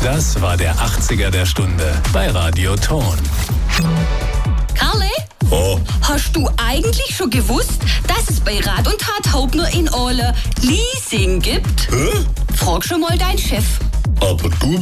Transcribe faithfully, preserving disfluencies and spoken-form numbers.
Das war der achtziger der Stunde bei Radio Ton. Karle? Oh. Hast du eigentlich schon gewusst, dass es bei Rat und Tat Hauptner in Ole Leasing gibt? Hä? Frag schon mal deinen Chef. Aber du